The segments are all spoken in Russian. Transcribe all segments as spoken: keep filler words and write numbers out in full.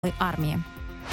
армии.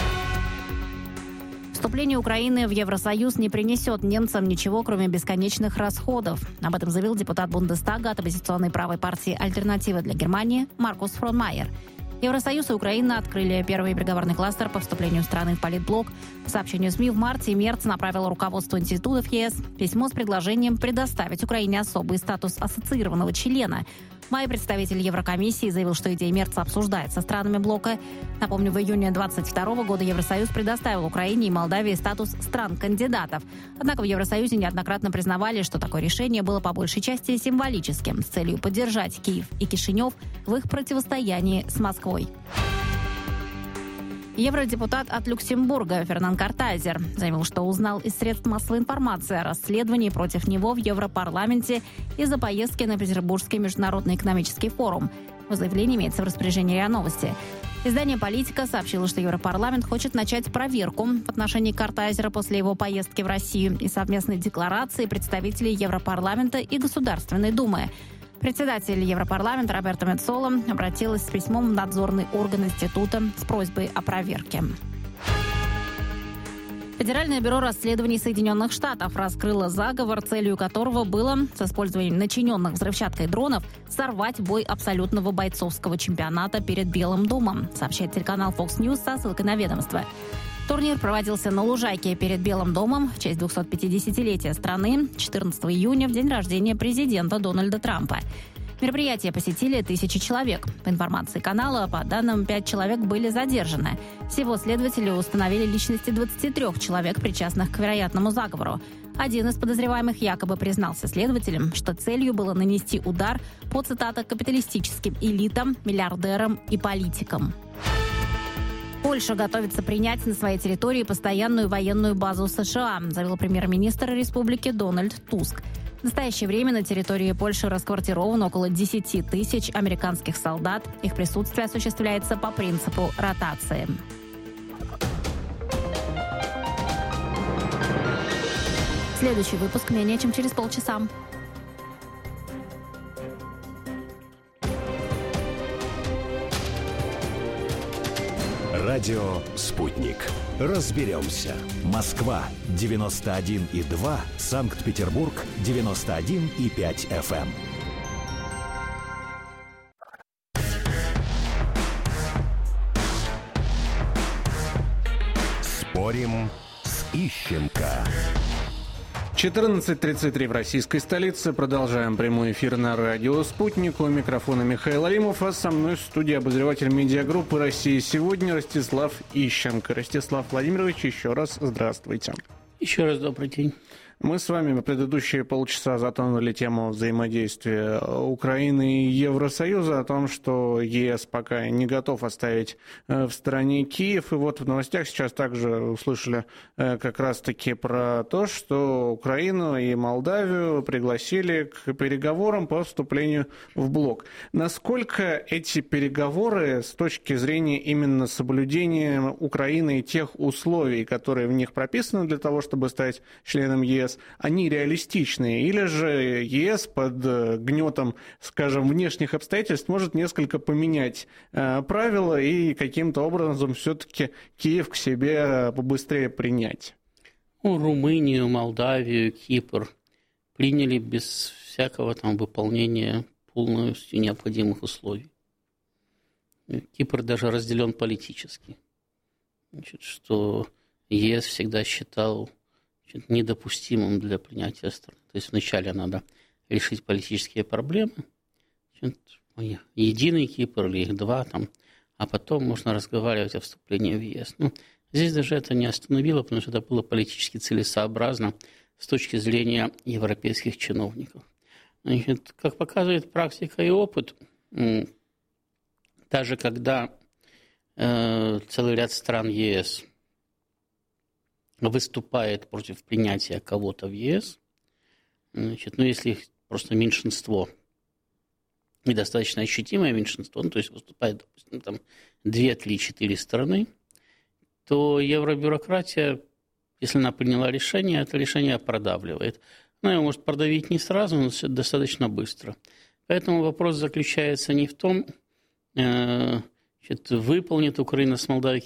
Вступление Украины в Евросоюз не принесет немцам ничего, кроме бесконечных расходов. Об этом заявил депутат Бундестага от оппозиционной правой партии «Альтернатива для Германии» Маркус Фронмайер. Евросоюз и Украина открыли первый переговорный кластер по вступлению страны в Политблок. По сообщению СМИ, в марте Мерц направил руководству институтов ЕС письмо с предложением предоставить Украине особый статус ассоциированного члена. В мае представитель Еврокомиссии заявил, что идея Мерца обсуждается со странами блока. Напомню, в июне двадцать второго года Евросоюз предоставил Украине и Молдавии статус стран-кандидатов. Однако в Евросоюзе неоднократно признавали, что такое решение было по большей части символическим, с целью поддержать Киев и Кишинев в их противостоянии с Москвой. Евродепутат от Люксембурга Фернан Картайзер заявил, что узнал из средств массовой информации о расследовании против него в Европарламенте из-за поездки на Петербургский международный экономический форум. В заявлении имеется в распоряжении РИА Новости. Издание «Политика» сообщило, что Европарламент хочет начать проверку в отношении Картайзера после его поездки в Россию и совместной декларации представителей Европарламента и Государственной Думы. Председатель Европарламента Роберта Мецола обратилась с письмом в надзорный орган института с просьбой о проверке. Федеральное бюро расследований Соединенных Штатов раскрыло заговор, целью которого было с использованием начиненных взрывчаткой дронов сорвать бой абсолютного бойцовского чемпионата перед Белым домом, сообщает телеканал Fox News со ссылкой на ведомство. Турнир проводился на лужайке перед Белым домом в честь двухсотпятидесятилетия страны четырнадцатого июня, в день рождения президента Дональда Трампа. Мероприятие посетили тысячи человек. По информации канала, по данным, пять человек были задержаны. Всего следователи установили личности двадцати трёх человек, причастных к вероятному заговору. Один из подозреваемых якобы признался следователям, что целью было нанести удар по, цитата, «капиталистическим элитам, миллиардерам и политикам». Польша готовится принять на своей территории постоянную военную базу США, заявил премьер-министр республики Дональд Туск. В настоящее время на территории Польши расквартировано около десяти тысяч американских солдат. Их присутствие осуществляется по принципу ротации. Следующий выпуск менее чем через полчаса. Радио «Спутник». Разберемся. Москва девяносто один и два, Санкт-Петербург девяносто один и пять эф эм. Спорим с Ищенко. четырнадцать тридцать три в российской столице. Продолжаем прямой эфир на радио «Спутник». У микрофона Михаил Алимов, а со мной в студии обозреватель медиагруппы «Россия сегодня» Ростислав Ищенко. Ростислав Владимирович, еще раз здравствуйте. Еще раз добрый день. Мы с вами в предыдущие полчаса затронули тему взаимодействия Украины и Евросоюза, о том, что ЕС пока не готов оставить в стороне Киев. И вот в новостях сейчас также услышали как раз-таки про то, что Украину и Молдавию пригласили к переговорам по вступлению в блок. Насколько эти переговоры с точки зрения именно соблюдения Украины и тех условий, которые в них прописаны для того, чтобы стать членом ЕС, они реалистичные, или же ЕС под гнетом, скажем, внешних обстоятельств может несколько поменять э, правила и каким-то образом все-таки Киев к себе побыстрее принять? Ну, Румынию, Молдавию, Кипр приняли без всякого там выполнения полностью необходимых условий. Кипр даже разделен политически. Значит, что ЕС всегда считал недопустимым для принятия страны. То есть вначале надо решить политические проблемы, единый Кипр или их два, там, а потом можно разговаривать о вступлении в ЕС. Ну, здесь даже это не остановило, потому что это было политически целесообразно с точки зрения европейских чиновников. Значит, как показывает практика и опыт, даже когда э, целый ряд стран ЕС выступает против принятия кого-то в ЕС, значит, ну, если их просто меньшинство, и достаточно ощутимое меньшинство, ну, то есть выступает, допустим, там две, три, четыре страны, то евробюрократия, если она приняла решение, это решение продавливает. Она его может продавить не сразу, но достаточно быстро. Поэтому вопрос заключается не в том, Значит, выполнит Украина с Молдавией